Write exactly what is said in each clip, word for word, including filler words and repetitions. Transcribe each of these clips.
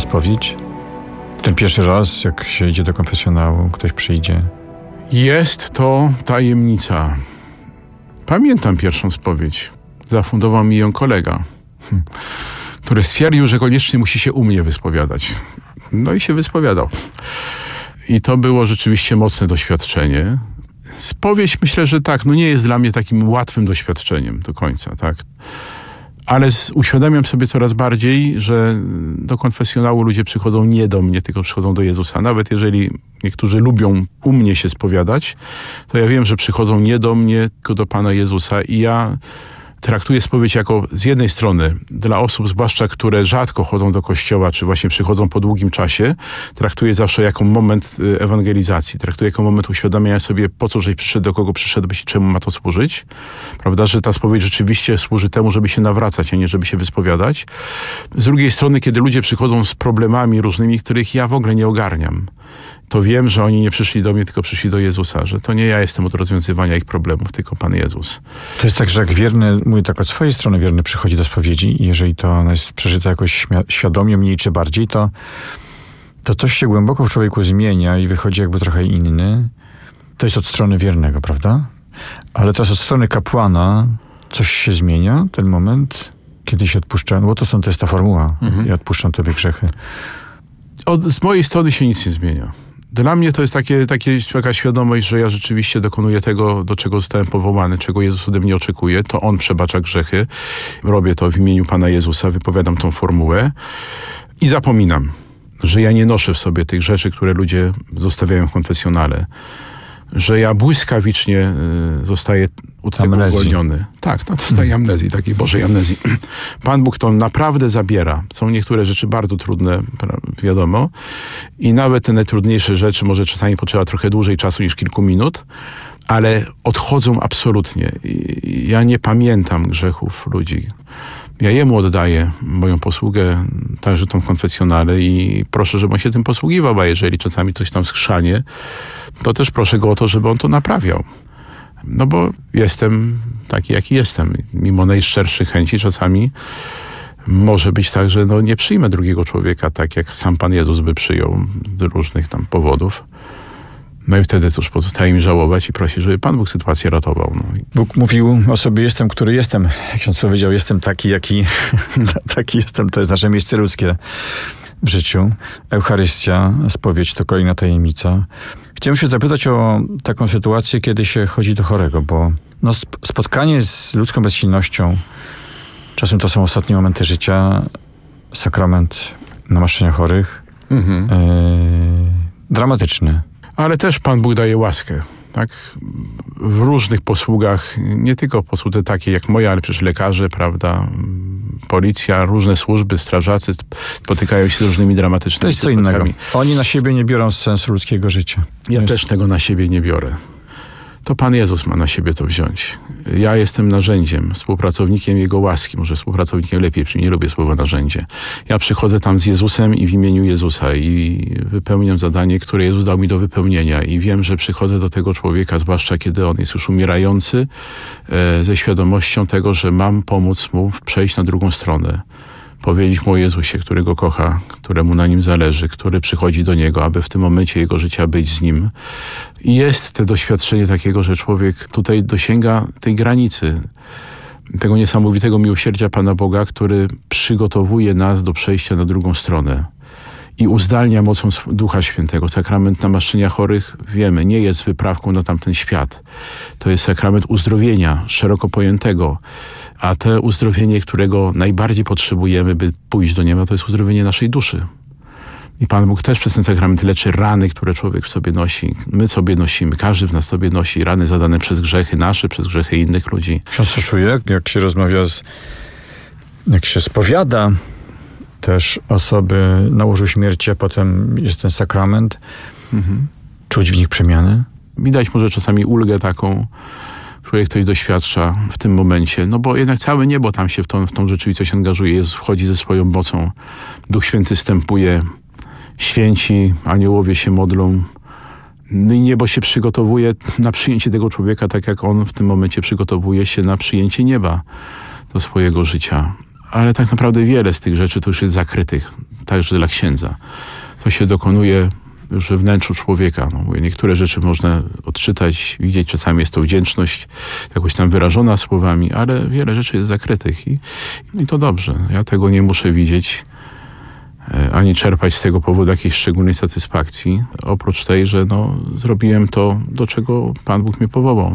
spowiedź? Ten pierwszy raz, jak się idzie do konfesjonału, ktoś przyjdzie. Jest to tajemnica. Pamiętam pierwszą spowiedź. Zafundował mi ją kolega, który stwierdził, że koniecznie musi się u mnie wyspowiadać. No i się wyspowiadał. I to było rzeczywiście mocne doświadczenie. Spowiedź, myślę, że tak, no nie jest dla mnie takim łatwym doświadczeniem do końca, tak. Ale uświadamiam sobie coraz bardziej, że do konfesjonału ludzie przychodzą nie do mnie, tylko przychodzą do Jezusa. Nawet jeżeli niektórzy lubią u mnie się spowiadać, to ja wiem, że przychodzą nie do mnie, tylko do Pana Jezusa i ja traktuję spowiedź jako z jednej strony dla osób, zwłaszcza które rzadko chodzą do kościoła, czy właśnie przychodzą po długim czasie, traktuję zawsze jako moment ewangelizacji, traktuję jako moment uświadamiania sobie, po co żeś przyszedł, do kogo przyszedłeś i czemu ma to służyć. Prawda, że ta spowiedź rzeczywiście służy temu, żeby się nawracać, a nie żeby się wyspowiadać. Z drugiej strony, kiedy ludzie przychodzą z problemami różnymi, których ja w ogóle nie ogarniam, to wiem, że oni nie przyszli do mnie, tylko przyszli do Jezusa, że to nie ja jestem od rozwiązywania ich problemów, tylko Pan Jezus. To jest tak, że jak wierny, mówię tak od swojej strony, wierny przychodzi do spowiedzi i jeżeli to ona jest przeżyta jakoś świadomie, mniej czy bardziej, to, to coś się głęboko w człowieku zmienia i wychodzi jakby trochę inny. To jest od strony wiernego, prawda? Ale teraz od strony kapłana coś się zmienia, ten moment, kiedy się odpuszcza, no bo to, są, to jest ta formuła, mhm. ja odpuszczam tobie grzechy. Od, z mojej strony się nic nie zmienia. Dla mnie to jest takie, takie, taka świadomość, że ja rzeczywiście dokonuję tego, do czego zostałem powołany, czego Jezus ode mnie oczekuje. To On przebacza grzechy. Robię to w imieniu Pana Jezusa, wypowiadam tą formułę i zapominam, że ja nie noszę w sobie tych rzeczy, które ludzie zostawiają w konfesjonale. Że ja błyskawicznie y, zostaję od tego uwolniony. Tak, no dostaję amnezji, takiej Bożej amnezji. Pan Bóg to naprawdę zabiera. Są niektóre rzeczy bardzo trudne, wiadomo. I nawet te najtrudniejsze rzeczy może czasami potrzeba trochę dłużej czasu niż kilku minut, ale odchodzą absolutnie. I ja nie pamiętam grzechów ludzi. Ja Jemu oddaję moją posługę, także tą konfesjonale i proszę, żeby On się tym posługiwał, a jeżeli czasami coś tam skrzanie, to też proszę Go o to, żeby On to naprawiał. No bo jestem taki, jaki jestem. Mimo najszczerszych chęci czasami może być tak, że no nie przyjmę drugiego człowieka tak, jak sam Pan Jezus by przyjął z różnych tam powodów. No i wtedy cóż, pozostaje mi żałować i prosić, żeby Pan Bóg sytuację ratował. No. Bóg mówił o sobie, jestem, który jestem. Jak ksiądz powiedział, jestem taki, jaki taki jestem. To jest nasze miejsce ludzkie w życiu. Eucharystia, spowiedź to kolejna tajemnica. Chciałem się zapytać o taką sytuację, kiedy się chodzi do chorego, bo no, spotkanie z ludzką bezsilnością, czasem to są ostatnie momenty życia, sakrament namaszczenia chorych, mhm. yy, dramatyczny. Ale też Pan Bóg daje łaskę, tak? W różnych posługach, nie tylko posłudze takiej jak moja, ale przecież lekarze, prawda, policja, różne służby, strażacy spotykają się z różnymi dramatycznymi To jest co innego. Oni na siebie nie biorą sensu ludzkiego życia. Ja jest... też tego na siebie nie biorę. To Pan Jezus ma na siebie to wziąć. Ja jestem narzędziem, współpracownikiem Jego łaski. Może współpracownikiem lepiej, nie lubię słowa narzędzie. Ja przychodzę tam z Jezusem i w imieniu Jezusa i wypełniam zadanie, które Jezus dał mi do wypełnienia. I wiem, że przychodzę do tego człowieka, zwłaszcza kiedy on jest już umierający, e, ze świadomością tego, że mam pomóc mu przejść na drugą stronę. Powiedzieć mu o Jezusie, który go kocha, któremu na nim zależy, który przychodzi do niego, aby w tym momencie jego życia być z nim. I jest to doświadczenie takiego, że człowiek tutaj dosięga tej granicy, tego niesamowitego miłosierdzia Pana Boga, który przygotowuje nas do przejścia na drugą stronę i uzdalnia mocą Ducha Świętego. Sakrament namaszczenia chorych, wiemy, nie jest wyprawką na tamten świat. To jest sakrament uzdrowienia, szeroko pojętego. A to uzdrowienie, którego najbardziej potrzebujemy, by pójść do nieba, to jest uzdrowienie naszej duszy. I Pan Bóg też przez ten sakrament leczy rany, które człowiek w sobie nosi. My sobie nosimy, każdy w nas sobie nosi rany zadane przez grzechy nasze, przez grzechy innych ludzi. Ksiądz to czuje, jak się rozmawia z... jak się spowiada też osoby na łożu śmierci, a potem jest ten sakrament. Mhm. Czuć w nich przemianę? Widać może czasami ulgę taką, której ktoś doświadcza w tym momencie. No bo jednak całe niebo tam się w tą, w tą rzeczywistość angażuje. Jezus wchodzi ze swoją mocą. Duch Święty wstępuje. Święci, aniołowie się modlą. No i niebo się przygotowuje na przyjęcie tego człowieka, tak jak on w tym momencie przygotowuje się na przyjęcie nieba do swojego życia. ale tak naprawdę wiele z tych rzeczy to już jest zakrytych, także dla księdza. To się dokonuje już we wnętrzu człowieka. No, mówię, niektóre rzeczy można odczytać, widzieć, czasami jest to wdzięczność jakoś tam wyrażona słowami, ale wiele rzeczy jest zakrytych i, i to dobrze. Ja tego nie muszę widzieć, ani czerpać z tego powodu jakiejś szczególnej satysfakcji, oprócz tej, że no, zrobiłem to, do czego Pan Bóg mnie powołał.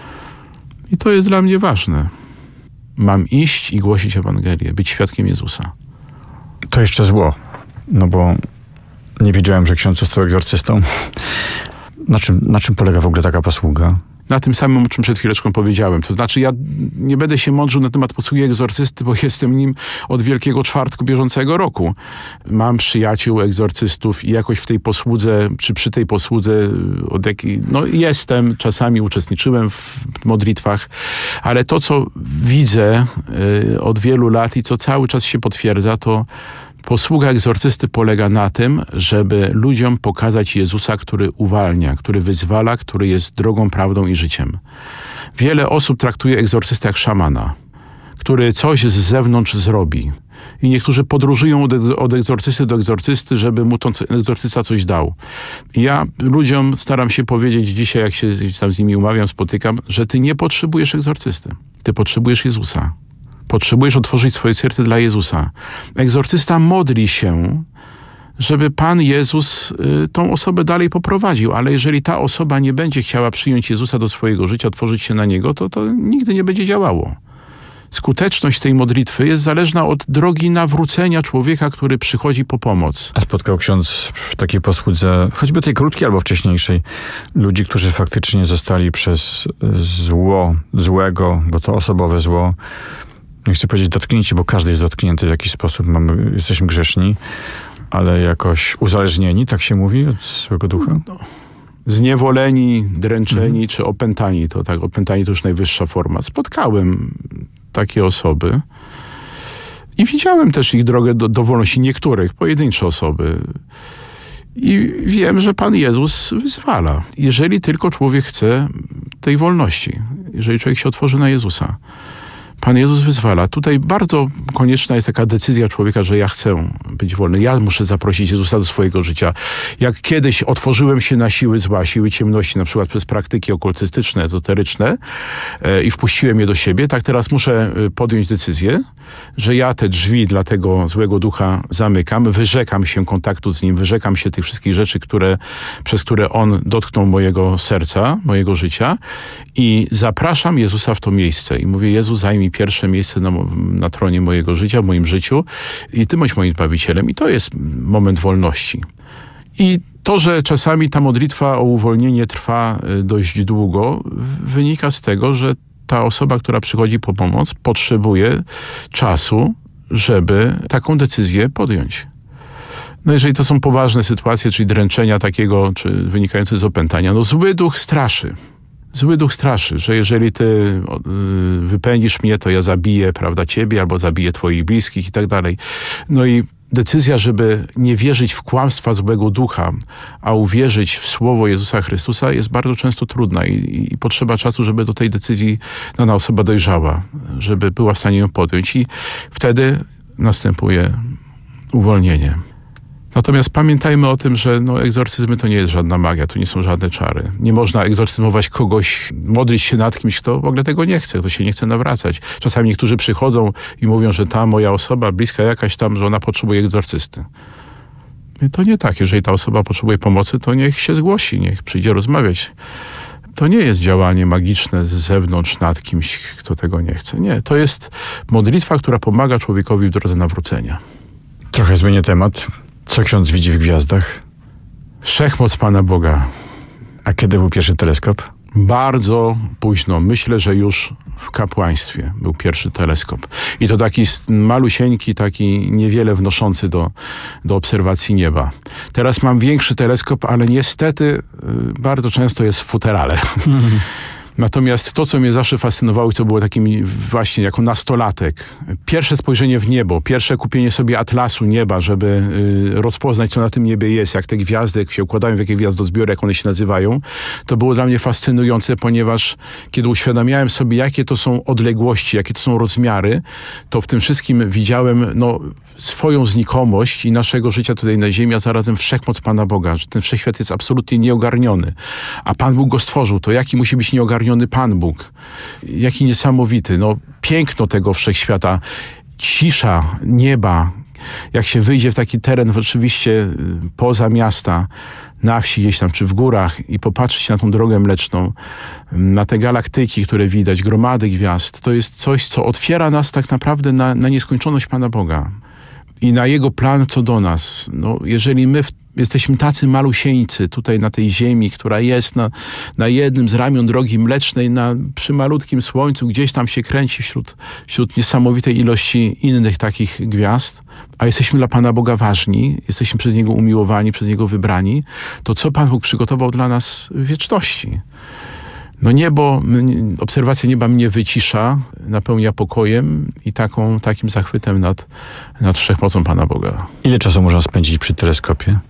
I to jest dla mnie ważne. Mam iść i głosić Ewangelię, być świadkiem Jezusa. To jeszcze zło, no bo nie wiedziałem, że ksiądz został egzorcystą. Na czym, na czym polega w ogóle taka posługa? Na tym samym, o czym przed chwileczką powiedziałem. To znaczy, ja nie będę się mądrzył na temat posługi egzorcysty, bo jestem nim od Wielkiego Czwartku bieżącego roku. Mam przyjaciół egzorcystów i jakoś w tej posłudze, czy przy tej posłudze od jakiej, no jestem, czasami uczestniczyłem w modlitwach, ale to, co widzę y, od wielu lat i co cały czas się potwierdza, to posługa egzorcysty polega na tym, żeby ludziom pokazać Jezusa, który uwalnia, który wyzwala, który jest drogą, prawdą i życiem. Wiele osób traktuje egzorcystę jak szamana, który coś z zewnątrz zrobi. I niektórzy podróżują od, od egzorcysty do egzorcysty, żeby mu ten egzorcysta coś dał. I ja ludziom staram się powiedzieć dzisiaj, jak się tam z nimi umawiam, spotykam, że ty nie potrzebujesz egzorcysty. Ty potrzebujesz Jezusa. Potrzebujesz otworzyć swoje serce dla Jezusa. Egzorcysta modli się, żeby Pan Jezus y, tą osobę dalej poprowadził, ale jeżeli ta osoba nie będzie chciała przyjąć Jezusa do swojego życia, otworzyć się na Niego, to to nigdy nie będzie działało. Skuteczność tej modlitwy jest zależna od drogi nawrócenia człowieka, który przychodzi po pomoc. A spotkał ksiądz w takiej posłudze, choćby tej krótkiej albo wcześniejszej, ludzi, którzy faktycznie zostali przez zło, złego, bo to osobowe zło, nie chcę powiedzieć dotknięci, bo każdy jest dotknięty w jakiś sposób, mamy, jesteśmy grzeszni, ale jakoś uzależnieni, tak się mówi, od złego ducha? No, zniewoleni, dręczeni mhm. czy opętani, to tak, opętani to już najwyższa forma. Spotkałem takie osoby i widziałem też ich drogę do, do wolności, niektórych, pojedyncze osoby. I wiem, że Pan Jezus wyzwala. Jeżeli tylko człowiek chce tej wolności, jeżeli człowiek się otworzy na Jezusa. Pan Jezus wyzwala. Tutaj bardzo konieczna jest taka decyzja człowieka, że ja chcę być wolny. Ja muszę zaprosić Jezusa do swojego życia. Jak kiedyś otworzyłem się na siły zła, siły ciemności, na przykład przez praktyki okultystyczne, ezoteryczne e, i wpuściłem je do siebie, tak teraz muszę podjąć decyzję, że ja te drzwi dla tego złego ducha zamykam, wyrzekam się kontaktu z nim, wyrzekam się tych wszystkich rzeczy, które, przez które on dotknął mojego serca, mojego życia i zapraszam Jezusa w to miejsce. I mówię, Jezu, zajmij pierwsze miejsce na, na tronie mojego życia, w moim życiu i Ty bądź moim Zbawicielem. I to jest moment wolności. I to, że czasami ta modlitwa o uwolnienie trwa dość długo, wynika z tego, że ta osoba, która przychodzi po pomoc, potrzebuje czasu, żeby taką decyzję podjąć. No jeżeli to są poważne sytuacje, czyli dręczenia takiego, czy wynikające z opętania, no zły duch straszy. Zły duch straszy, że jeżeli ty y, wypędzisz mnie, to ja zabiję, prawda, ciebie, albo zabiję twoich bliskich i tak dalej. No i decyzja, żeby nie wierzyć w kłamstwa złego ducha, a uwierzyć w słowo Jezusa Chrystusa jest bardzo często trudna i, i potrzeba czasu, żeby do tej decyzji dana osoba dojrzała, żeby była w stanie ją podjąć i wtedy następuje uwolnienie. Natomiast pamiętajmy o tym, że no, egzorcyzmy to nie jest żadna magia, to nie są żadne czary. Nie można egzorcyzmować kogoś, modlić się nad kimś, kto w ogóle tego nie chce, kto się nie chce nawracać. Czasami niektórzy przychodzą i mówią, że ta moja osoba, bliska jakaś tam, że ona potrzebuje egzorcysty. I to nie tak. Jeżeli ta osoba potrzebuje pomocy, to niech się zgłosi, niech przyjdzie rozmawiać. To nie jest działanie magiczne z zewnątrz nad kimś, kto tego nie chce. Nie, to jest modlitwa, która pomaga człowiekowi w drodze nawrócenia. Trochę zmienię temat. Co ksiądz widzi w gwiazdach? Wszechmoc Pana Boga. A kiedy był pierwszy teleskop? Bardzo późno. Myślę, że już w kapłaństwie był pierwszy teleskop. I to taki malusieńki, taki niewiele wnoszący do, do obserwacji nieba. Teraz mam większy teleskop, ale niestety bardzo często jest w futerale. Natomiast to, co mnie zawsze fascynowało i co było takim właśnie jako nastolatek, pierwsze spojrzenie w niebo, pierwsze kupienie sobie atlasu nieba, żeby y, rozpoznać, co na tym niebie jest, jak te gwiazdy, jak się układają, w jakie gwiazdozbiory, jak one się nazywają, to było dla mnie fascynujące, ponieważ kiedy uświadamiałem sobie, jakie to są odległości, jakie to są rozmiary, to w tym wszystkim widziałem no, swoją znikomość i naszego życia tutaj na ziemi, a zarazem wszechmoc Pana Boga, że ten wszechświat jest absolutnie nieogarniony. A Pan Bóg go stworzył, to jaki musi być nieogarniony Pan Bóg? Jaki niesamowity. No, piękno tego wszechświata, cisza nieba, jak się wyjdzie w taki teren oczywiście poza miasta, na wsi gdzieś tam, czy w górach i popatrzeć na tą drogę mleczną, na te galaktyki, które widać, gromady gwiazd, to jest coś, co otwiera nas tak naprawdę na, na nieskończoność Pana Boga i na Jego plan co do nas. No, jeżeli my w, jesteśmy tacy malusieńcy tutaj na tej ziemi, która jest na, na jednym z ramion drogi mlecznej, na, przy malutkim słońcu, gdzieś tam się kręci wśród, wśród niesamowitej ilości innych takich gwiazd, a jesteśmy dla Pana Boga ważni, jesteśmy przez Niego umiłowani, przez Niego wybrani, to co Pan Bóg przygotował dla nas w wieczności? No niebo, obserwacja nieba mnie wycisza, napełnia pokojem i taką, takim zachwytem nad, nad wszechmocą Pana Boga. Ile czasu można spędzić przy teleskopie?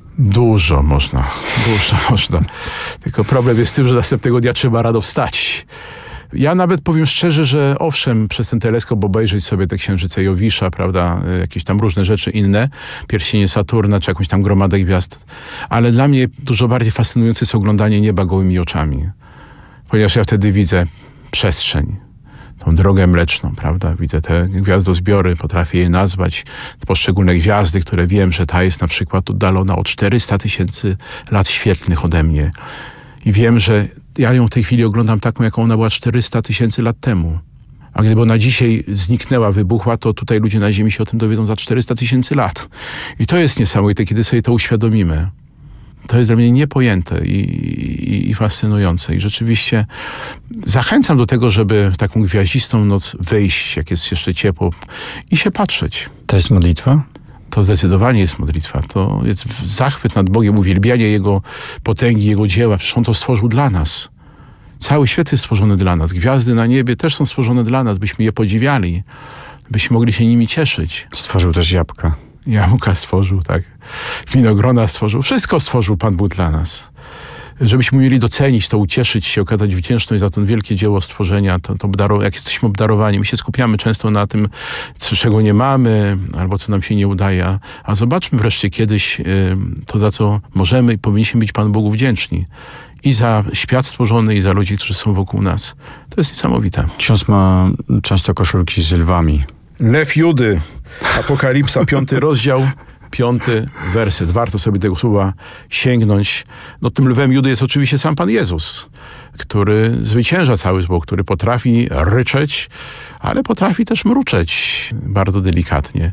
Dużo można, dużo można. Tylko problem jest w tym, że następnego dnia trzeba rano wstać. Ja nawet powiem szczerze, że owszem, przez ten teleskop obejrzeć sobie te księżyce Jowisza, prawda, jakieś tam różne rzeczy inne, pierścienie Saturna, czy jakąś tam gromadę gwiazd, ale dla mnie dużo bardziej fascynujące jest oglądanie nieba gołymi oczami. Ponieważ ja wtedy widzę przestrzeń, tą drogę mleczną, prawda? Widzę te gwiazdozbiory, potrafię je nazwać, poszczególne gwiazdy, które wiem, że ta jest na przykład oddalona o czterysta tysięcy lat świetlnych ode mnie. I wiem, że ja ją w tej chwili oglądam taką, jaką ona była czterysta tysięcy lat temu. A gdyby ona dzisiaj zniknęła, wybuchła, to tutaj ludzie na Ziemi się o tym dowiedzą za czterysta tysięcy lat. I to jest niesamowite, kiedy sobie to uświadomimy. To jest dla mnie niepojęte i, i, i fascynujące. I rzeczywiście zachęcam do tego, żeby w taką gwiaździstą noc wyjść, jak jest jeszcze ciepło, i się patrzeć. To jest modlitwa? To zdecydowanie jest modlitwa. To jest zachwyt nad Bogiem, uwielbianie Jego potęgi, Jego dzieła. Przecież On to stworzył dla nas. Cały świat jest stworzony dla nas. Gwiazdy na niebie też są stworzone dla nas, byśmy je podziwiali, byśmy mogli się nimi cieszyć. Stworzył też jabłka. Jabłka stworzył, tak. Winogrona stworzył. Wszystko stworzył Pan Bóg dla nas. Żebyśmy mieli docenić to, ucieszyć się, okazać wdzięczność za to wielkie dzieło stworzenia, to, to obdaro- jak jesteśmy obdarowani. My się skupiamy często na tym, co, czego nie mamy, albo co nam się nie udaje. A, a zobaczmy wreszcie kiedyś y, to, za co możemy i powinniśmy być Panu Bogu wdzięczni. I za świat stworzony, i za ludzi, którzy są wokół nas. To jest niesamowite. Ksiądz ma często koszulki z lwami. Lew Judy, Apokalipsa, piąty rozdział, piąty werset. Warto sobie tego słowa sięgnąć. No, tym lwem Judy jest oczywiście sam Pan Jezus, który zwycięża cały zło, który potrafi ryczeć, ale potrafi też mruczeć bardzo delikatnie.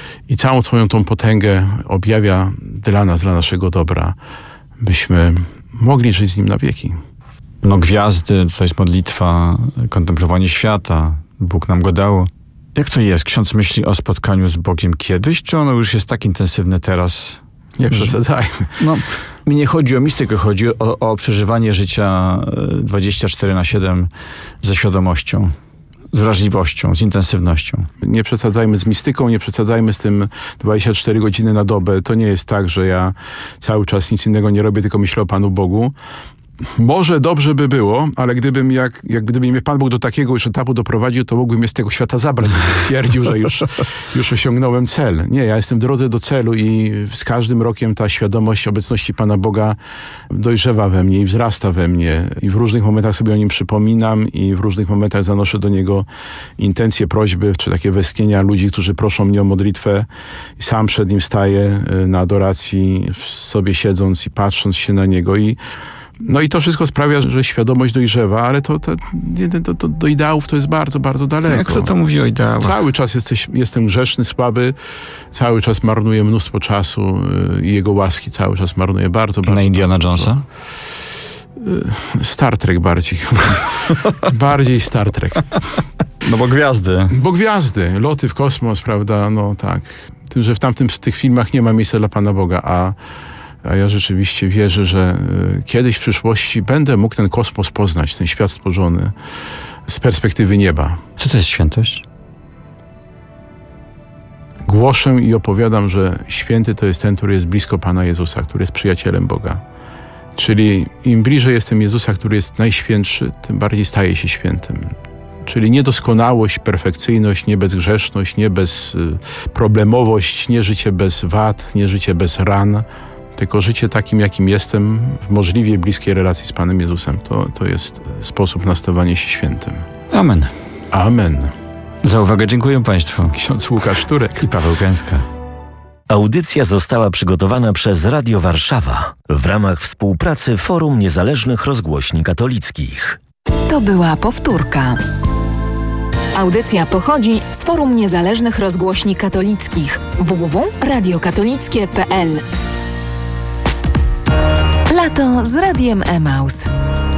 I całą swoją tą potęgę objawia dla nas, dla naszego dobra, byśmy mogli żyć z Nim na wieki. No gwiazdy, to jest modlitwa, kontemplowanie świata. Bóg nam go dał. Jak to jest? Ksiądz myśli o spotkaniu z Bogiem kiedyś, czy ono już jest tak intensywne teraz? Nie przesadzajmy. No, mi nie chodzi o mistykę, chodzi o, o przeżywanie życia dwadzieścia cztery na siedem ze świadomością, z wrażliwością, z intensywnością. Nie przesadzajmy z mistyką, nie przesadzajmy z tym dwadzieścia cztery godziny na dobę. To nie jest tak, że ja cały czas nic innego nie robię, tylko myślę o Panu Bogu. Może dobrze by było, ale gdybym jak, jak gdyby mnie Pan Bóg do takiego już etapu doprowadził, to mógłbym mnie z tego świata zabrać. Stwierdził, że już, już osiągnąłem cel. Nie, ja jestem w drodze do celu i z każdym rokiem ta świadomość obecności Pana Boga dojrzewa we mnie i wzrasta we mnie. I w różnych momentach sobie o Nim przypominam i w różnych momentach zanoszę do Niego intencje, prośby, czy takie westchnienia ludzi, którzy proszą mnie o modlitwę. I sam przed Nim staję na adoracji, sobie siedząc i patrząc się na Niego. I No i to wszystko sprawia, że świadomość dojrzewa, ale to, to, to, to do ideałów to jest bardzo, bardzo daleko. Jak kto to mówi o ideałach? Cały czas jesteś, jestem grzeszny, słaby, cały czas marnuję mnóstwo czasu i Jego łaski cały czas marnuję bardzo, bardzo. Na Indiana Jonesa? Star Trek bardziej. bardziej Star Trek. No bo gwiazdy. Bo gwiazdy, loty w kosmos, prawda, no tak. Tym, że w tamtym, w tych filmach nie ma miejsca dla Pana Boga, a A ja rzeczywiście wierzę, że kiedyś w przyszłości będę mógł ten kosmos poznać, ten świat stworzony z perspektywy nieba. Co to jest świętość? Głoszę i opowiadam, że święty to jest ten, który jest blisko Pana Jezusa, który jest przyjacielem Boga. Czyli im bliżej jestem Jezusa, który jest najświętszy, tym bardziej staję się świętym. Czyli niedoskonałość, perfekcyjność, nie bezgrzeszność, nie bezproblemowość, nie życie bez wad, nie życie bez ran, tylko życie takim, jakim jestem, w możliwie bliskiej relacji z Panem Jezusem. To, to jest sposób na stawanie się świętym. Amen. Amen. Za uwagę dziękuję Państwu. Ksiądz Łukasz Turek i Paweł Gęska. Audycja została przygotowana przez Radio Warszawa w ramach współpracy Forum Niezależnych Rozgłośni Katolickich. To była powtórka. Audycja pochodzi z Forum Niezależnych Rozgłośni Katolickich w w w kropka radio katolickie kropka p l. Lato z Radiem Emaus.